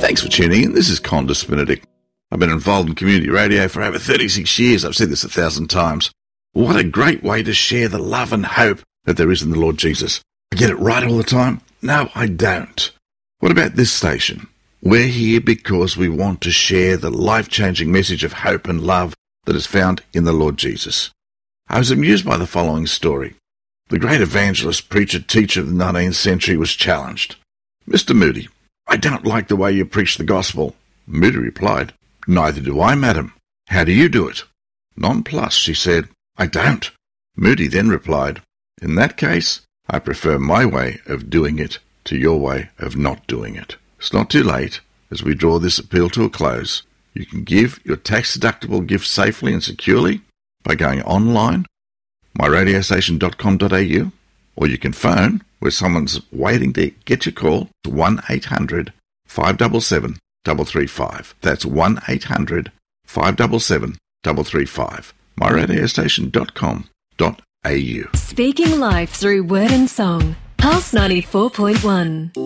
Thanks for tuning in. This is Condis Benedict. I've been involved in community radio for over 36 years. I've said this 1,000 times. What a great way to share the love and hope that there is in the Lord Jesus. I get it right all the time? No, I don't. What about this station? We're here because we want to share the life-changing message of hope and love that is found in the Lord Jesus. I was amused by the following story. The great evangelist, preacher, teacher of the 19th century was challenged. Mr. Moody, I don't like the way you preach the gospel. Moody replied, Neither do I, madam. How do you do it? Nonplussed, she said, I don't. Moody then replied, In that case, I prefer my way of doing it to your way of not doing it. It's not too late. As we draw this appeal to a close, you can give your tax-deductible gift safely and securely by going online, myradiostation.com.au, or you can phone where someone's waiting to get your call to 1-800-577-335. That's 1-800-577-335. myradiostation.com.au. Speaking life through word and song. Pulse 94.1.